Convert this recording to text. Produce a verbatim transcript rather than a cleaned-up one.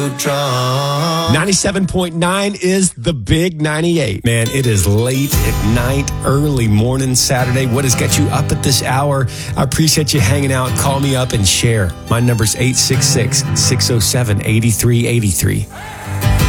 ninety-seven point nine is the big ninety-eight. Man, it is late at night, early morning Saturday. What has got you up at this hour? I appreciate you hanging out. Call me up and share. My number's eight six six, six oh seven, eight three eight three.